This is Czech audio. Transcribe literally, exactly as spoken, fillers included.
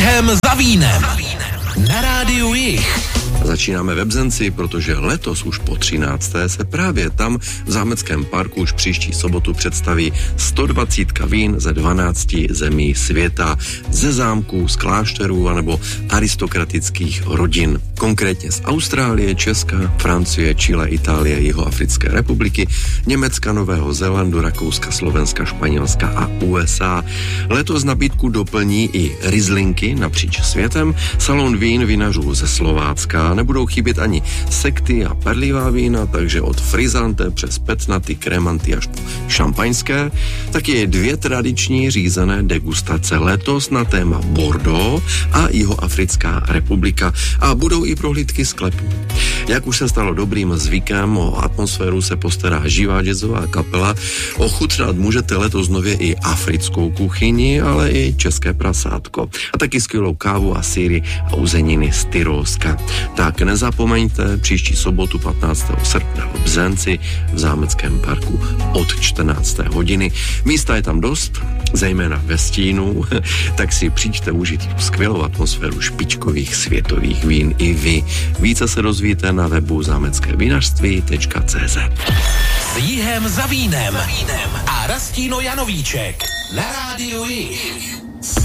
jihem za vínem. Na rádiu Jih. Začínáme ve Bzenci, protože letos už po třinácté se právě tam v Zámeckém parku už příští sobotu představí sto dvacet vín ze dvanácti zemí světa, ze zámků, z klášterů anebo aristokratických rodin. Konkrétně z Austrálie, Česka, Francie, Chile, Itálie, Jihoafrické republiky, Německa, Nového Zélandu, Rakouska, Slovenska, Španělska a U S A. Letos nabídku doplní i Rieslingy napříč světem, salon vín vinařů ze Slovácka, nebudou chybět ani sekty a perlivá vína, takže od frizante přes petnaty, kremanty až po šampaňské, taky dvě tradiční řízené degustace letos na téma Bordeaux a Jihoafrická republika a budou i prohlídky sklepů. Jak už se stalo dobrým zvykem, o atmosféru se postará živá jazzová kapela, ochutnat můžete letos nově i africkou kuchyni, ale i české prasátko a taky skvělou kávu a sýry a uzeniny z Tyrolska. Tak nezapomeňte, příští sobotu patnáctého srpna v Bzenci v Zámeckém parku od čtrnácté hodiny. Místa je tam dost, zejména ve stínu, tak si přijďte užít tu skvělou atmosféru špičkových světových vín i vy. Více se dozvíte na webu zámecké vinařství tečka cé zet. S jihem za vínem a Rastíno Janovíček na rádiu Jih.